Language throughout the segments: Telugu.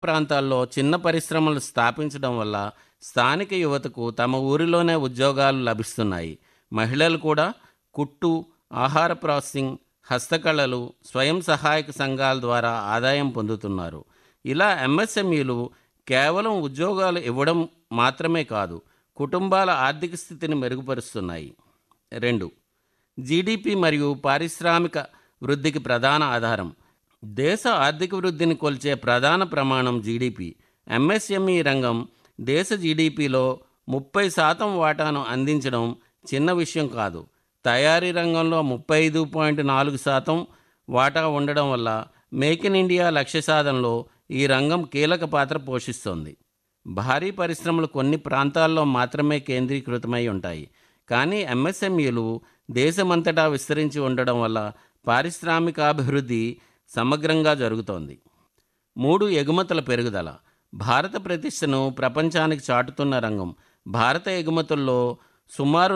ప్రాంతాల్లో చిన్న పరిశ్రమలు స్థాపించడం వల్ల స్థానిక యువతకు తమ ఊరిలోనే ఉద్యోగాలు లభిస్తున్నాయి. మహిళలు కూడా కుట్టు, ఆహార ప్రాసెసింగ్, హస్తకళలు, స్వయం సహాయక సంఘాల ద్వారా ఆదాయం పొందుతున్నారు. ఇలా ఎంఎస్ఎంఈలు కేవలం ఉద్యోగాలు ఇవ్వడం మాత్రమే కాదు, కుటుంబాల ఆర్థిక స్థితిని మెరుగుపరుస్తున్నాయి. 2. జీడిపి మరియు పారిశ్రామిక వృద్ధికి ప్రధాన ఆధారం. దేశ ఆర్థిక వృద్ధిని కొలిచే ప్రధాన ప్రమాణం జీడిపి. ఎంఎస్ఎంఈ రంగం దేశ జీడిపిలో 30% వాటాను అందించడం చిన్న విషయం కాదు. తయారీ రంగంలో 35.4% వాటా ఉండడం వల్ల మేక్ ఇన్ ఇండియా లక్ష్య సాధనలో ఈ రంగం కీలక పాత్ర పోషిస్తోంది. భారీ పరిశ్రమలు కొన్ని ప్రాంతాల్లో మాత్రమే కేంద్రీకృతమై ఉంటాయి, కానీ ఎంఎస్ఎంఈలు దేశమంతటా విస్తరించి ఉండడం వల్ల పారిశ్రామికాభివృద్ధి సమగ్రంగా జరుగుతోంది. 3. ఎగుమతుల పెరుగుదల. భారత ప్రతిష్టను ప్రపంచానికి చాటుతున్న రంగం. భారత ఎగుమతుల్లో సుమారు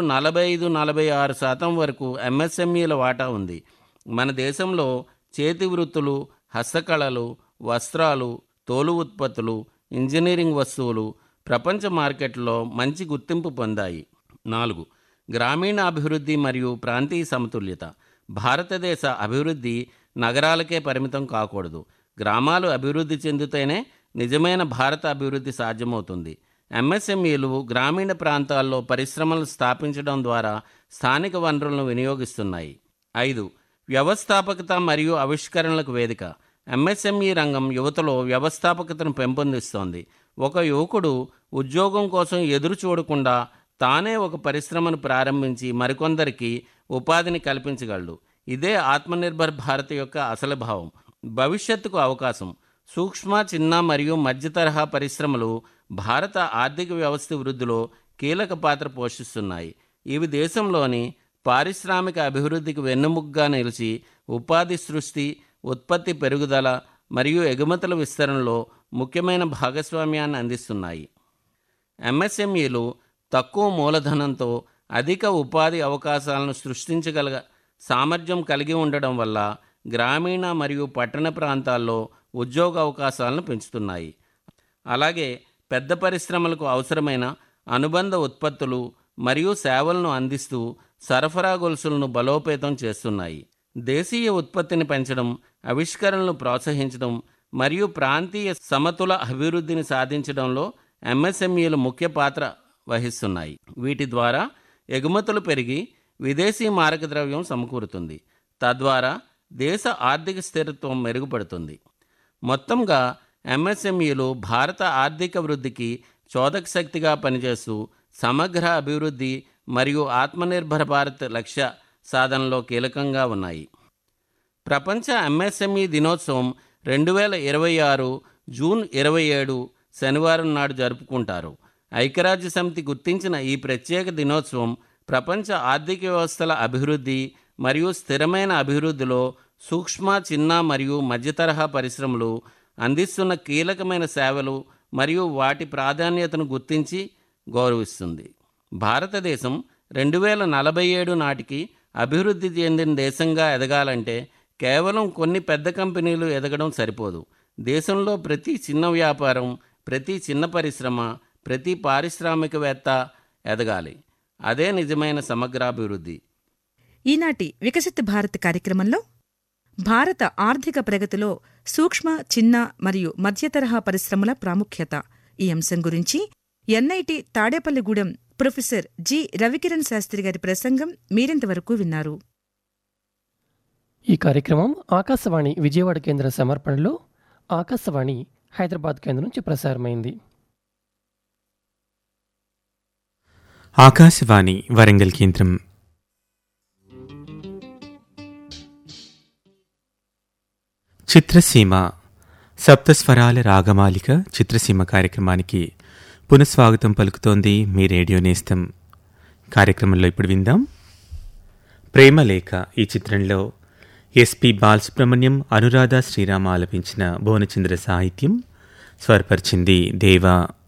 45-46% వరకు ఎంఎస్ఎంఈల వాటా ఉంది. మన దేశంలో చేతి వృత్తులు, హస్తకళలు, వస్త్రాలు, తోలు ఉత్పత్తులు, ఇంజనీరింగ్ వస్తువులు ప్రపంచ మార్కెట్లో మంచి గుర్తింపు పొందాయి. 4. గ్రామీణ అభివృద్ధి మరియు ప్రాంతీయ సమతుల్యత. భారతదేశ అభివృద్ధి నగరాలకే పరిమితం కాకూడదు. గ్రామాలు అభివృద్ధి చెందితేనే నిజమైన భారత అభివృద్ధి సాధ్యమవుతుంది. ఎంఎస్ఎంఈలు గ్రామీణ ప్రాంతాల్లో పరిశ్రమలు స్థాపించడం ద్వారా స్థానిక వనరులను వినియోగిస్తున్నాయి. 5. వ్యవస్థాపకత మరియు ఆవిష్కరణలకు వేదిక. ఎంఎస్ఎంఈ రంగం యువతలో వ్యవస్థాపకతను పెంపొందిస్తోంది. ఒక యువకుడు ఉద్యోగం కోసం ఎదురు చూడకుండా తానే ఒక పరిశ్రమను ప్రారంభించి మరికొందరికి ఉపాధిని కల్పించగలడు. ఇదే ఆత్మనిర్భర్ భారత్ యొక్క అసలు భావం. భవిష్యత్తుకు అవకాశం. సూక్ష్మ, చిన్న మరియు మధ్య తరహా పరిశ్రమలు భారత ఆర్థిక వ్యవస్థ వృద్ధిలో కీలక పాత్ర పోషిస్తున్నాయి. ఇవి దేశంలోని పారిశ్రామిక అభివృద్ధికి వెన్నెముకగా నిలిచి ఉపాధి సృష్టి, ఉత్పత్తి పెరుగుదల మరియు ఎగుమతుల విస్తరణలో ముఖ్యమైన భాగస్వామ్యాన్ని అందిస్తున్నాయి. ఎంఎస్ఎంఈలు తక్కువ మూలధనంతో అధిక ఉపాధి అవకాశాలను సృష్టించగల సామర్థ్యం కలిగి ఉండడం వల్ల గ్రామీణ మరియు పట్టణ ప్రాంతాల్లో ఉద్యోగ అవకాశాలను పెంచుతున్నాయి. అలాగే పెద్ద పరిశ్రమలకు అవసరమైన అనుబంధ ఉత్పత్తులు మరియు సేవలను అందిస్తూ సరఫరా గొలుసులను బలోపేతం చేస్తున్నాయి. దేశీయ ఉత్పత్తిని పెంచడం, ఆవిష్కరణలు ప్రోత్సహించడం మరియు ప్రాంతీయ సమతుల అభివృద్ధిని సాధించడంలో ఎంఎస్ఎంఈలు ముఖ్య పాత్ర వహిస్తున్నాయి. వీటి ద్వారా ఎగుమతులు పెరిగి విదేశీ మారకద్రవ్యం సమకూరుతుంది. తద్వారా దేశ ఆర్థిక స్థిరత్వం మెరుగుపడుతుంది. మొత్తంగా ఎంఎస్ఎంఈలు భారత ఆర్థిక వృద్ధికి చోదక శక్తిగా పనిచేస్తూ సమగ్ర అభివృద్ధి మరియు ఆత్మనిర్భర భారత్ లక్ష్య సాధనలో కీలకంగా ఉన్నాయి. ప్రపంచ ఎంఎస్ఎంఈ దినోత్సవం 2026 జూన్ 27 శనివారం నాడు జరుపుకుంటారు. ఐక్యరాజ్య సమితి గుర్తించిన ఈ ప్రత్యేక దినోత్సవం ప్రపంచ ఆర్థిక వ్యవస్థల అభివృద్ధి మరియు స్థిరమైన అభివృద్ధిలో సూక్ష్మ, చిన్న మరియు మధ్యతరహా పరిశ్రమలు అందిస్తున్న కీలకమైన సేవలు మరియు వాటి ప్రాధాన్యతను గుర్తించి గౌరవిస్తుంది. భారతదేశం 2047 నాటికి అభివృద్ధి చెందిన దేశంగా ఎదగాలంటే కేవలం కొన్ని పెద్ద కంపెనీలు ఎదగడం సరిపోదు. దేశంలో ప్రతి చిన్న వ్యాపారం, ప్రతి చిన్న పరిశ్రమ, ప్రతి పారిశ్రామికవేత్త ఎదగాలి. అదే నిజమైన సమగ్రాభివృద్ధి. ఈనాటి వికసిత్ భారత్ కార్యక్రమంలో భారత ఆర్థిక ప్రగతిలో సూక్ష్మ, చిన్న మరియు మధ్యతరహా పరిశ్రమల ప్రాముఖ్యత ఈ అంశం గురించి NIT Tadepalligudem professor G Ravikiran Sastry గారి ప్రసంగం మీరింతవరకు విన్నారు. ఈ కార్యక్రమం ఆకాశవాణి విజయవాడ కేంద్ర సమర్పణలో ఆకాశవాణి హైదరాబాద్ కేంద్రం నుంచి ప్రసారమైంది. ఆకాశవాణి వరంగల్ కేంద్రం. చిత్రసీమ సప్తస్వరాల రాగమాలిక చిత్రసీమ కార్యక్రమానికి పునఃస్వాగతం పలుకుతోంది మీ రేడియో నేస్తం. కార్యక్రమంలో ఇప్పుడు విందాం ప్రేమలేఖ. ఈ చిత్రంలో ఎస్పి బాలసుబ్రహ్మణ్యం, అనురాధ శ్రీరామ ఆలపించిన భువనచంద్ర సాహిత్యం, స్వరపరిచింది దేవా.